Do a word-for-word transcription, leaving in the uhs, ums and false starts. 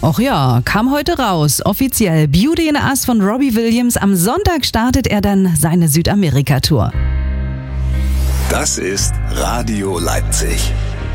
Och ja, kam heute raus. Offiziell Beauty and Us von Robbie Williams. Am Sonntag startet er dann seine Südamerika-Tour. Das ist Radio Leipzig.